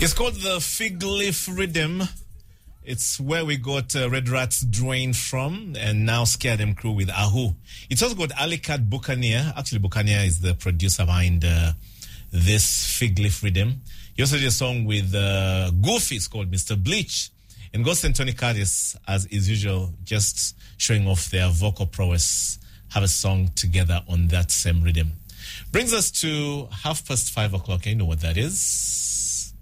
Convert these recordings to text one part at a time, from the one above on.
It's called the Fig Leaf Rhythm. It's where we got Red Rat's Drain from, and now Scare Them Crew with Ahu. It's also got Alicat Buccaneer. Actually, Buccaneer is the producer behind this Fig Leaf Rhythm. He also did a song with Goofy. It's called Mr. Bleach. And Ghost and Tony Curtis, as is usual, just showing off their vocal prowess, have a song together on that same rhythm. Brings us to 5:30. You know what that is.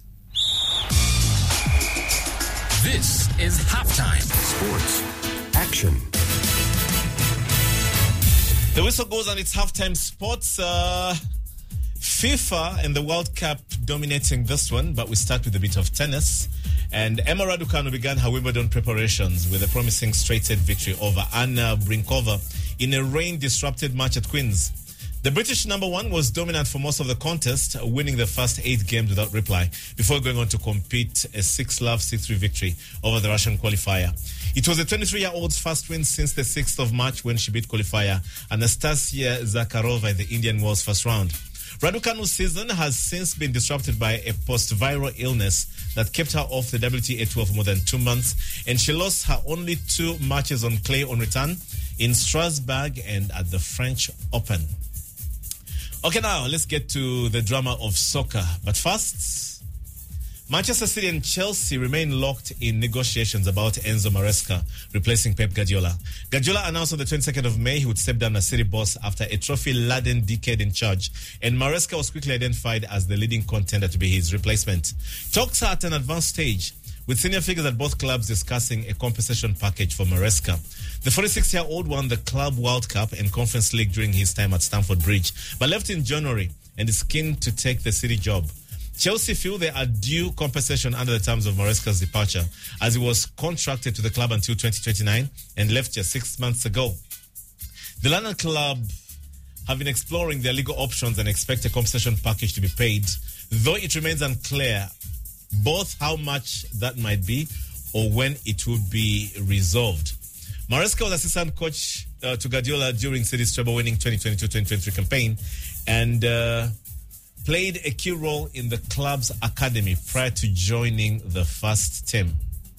This is Halftime. Sports. Action. The whistle goes on its halftime sports. FIFA and the World Cup dominating this one, but we start with a bit of tennis. And Emma Raducanu began her Wimbledon preparations with a promising straight-set victory over Anna Brinkova in a rain-disrupted match at Queen's. The British number one was dominant for most of the contest, winning the first 8 games without reply before going on to compete a 6-love, 6-3 victory over the Russian qualifier. It was the 23-year-old's first win since the 6th of March when she beat qualifier Anastasia Zakharova in the Indian Wells first round. Raducanu's season has since been disrupted by a post-viral illness that kept her off the WTA Tour for more than 2 months, and she lost her only 2 matches on clay on return in Strasbourg and at the French Open. Okay, now let's get to the drama of soccer. But first, Manchester City and Chelsea remain locked in negotiations about Enzo Maresca replacing Pep Guardiola. Guardiola announced on the 22nd of May he would step down as City boss after a trophy-laden decade in charge, and Maresca was quickly identified as the leading contender to be his replacement. Talks are at an advanced stage, with senior figures at both clubs discussing a compensation package for Maresca. The 46-year-old won the Club World Cup and Conference League during his time at Stamford Bridge, but left in January and is keen to take the City job. Chelsea feel they are due compensation under the terms of Maresca's departure, as he was contracted to the club until 2029 and left just 6 months ago. The London club have been exploring their legal options and expect a compensation package to be paid, though it remains unclear both how much that might be or when it would be resolved. Maresca was assistant coach to Guardiola during City's treble-winning 2022-2023 campaign and played a key role in the club's academy prior to joining the first team.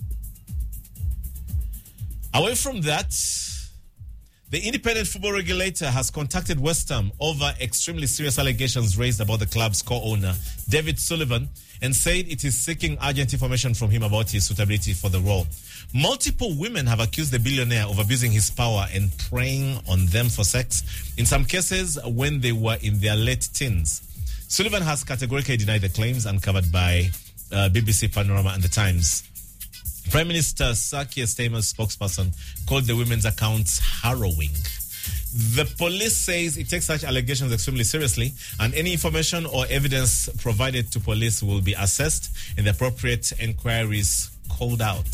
Away from that, the independent football regulator has contacted West Ham over extremely serious allegations raised about the club's co-owner, David Sullivan, and said it is seeking urgent information from him about his suitability for the role. Multiple women have accused the billionaire of abusing his power and preying on them for sex, in some cases when they were in their late teens. Sullivan has categorically denied the claims uncovered by BBC Panorama and The Times. Prime Minister Sir Keir Starmer's spokesperson called the women's accounts harrowing. The police says it takes such allegations extremely seriously, and any information or evidence provided to police will be assessed and the appropriate inquiries called out.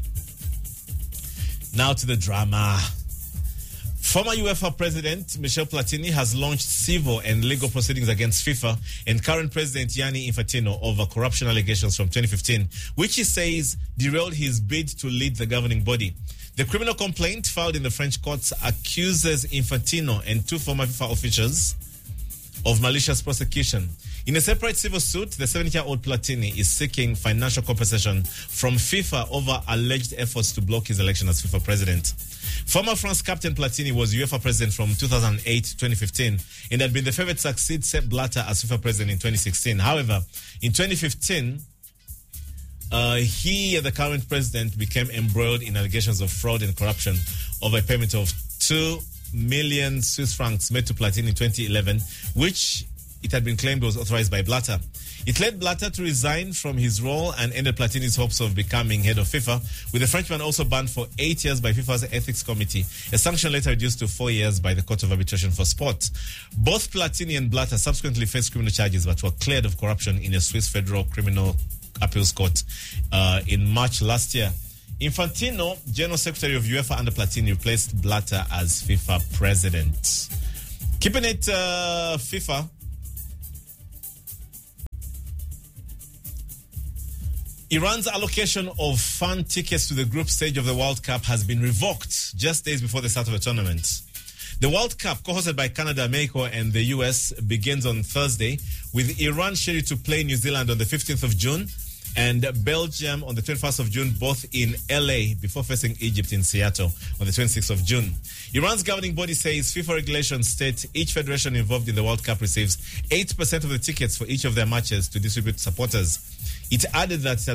Now to the drama. Former UEFA President Michel Platini has launched civil and legal proceedings against FIFA and current President Gianni Infantino over corruption allegations from 2015, which he says derailed his bid to lead the governing body. The criminal complaint filed in the French courts accuses Infantino and 2 former FIFA officials of malicious prosecution. In a separate civil suit, the 70-year-old Platini is seeking financial compensation from FIFA over alleged efforts to block his election as FIFA president. Former France captain Platini was UEFA president from 2008 to 2015 and had been the favourite to succeed Sepp Blatter as FIFA president in 2016. However, in 2015, he and the current president became embroiled in allegations of fraud and corruption over a payment of 2 million Swiss francs made to Platini in 2011, which it had been claimed was authorized by Blatter. It led Blatter to resign from his role and ended Platini's hopes of becoming head of FIFA, with the Frenchman also banned for 8 years by FIFA's Ethics Committee, a sanction later reduced to 4 years by the Court of Arbitration for Sport. Both Platini and Blatter subsequently faced criminal charges but were cleared of corruption in a Swiss Federal Criminal Appeals Court in March last year. Infantino, General Secretary of UEFA under Platini, replaced Blatter as FIFA president. Keeping it FIFA, Iran's allocation of fan tickets to the group stage of the World Cup has been revoked just days before the start of the tournament. The World Cup, co-hosted by Canada, Mexico, and the US, begins on Thursday, with Iran scheduled to play New Zealand on the 15th of June and Belgium on the 21st of June, both in LA, before facing Egypt in Seattle on the 26th of June. Iran's governing body says FIFA regulations state each federation involved in the World Cup receives 8% of the tickets for each of their matches to distribute supporters. It added that